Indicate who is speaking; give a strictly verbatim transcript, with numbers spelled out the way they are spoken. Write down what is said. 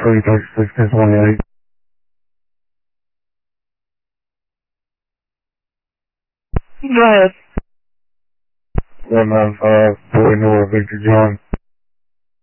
Speaker 1: three thirty-six ten twenty-eight.
Speaker 2: Go ahead.
Speaker 1: one nine five, Boy North, Victor John.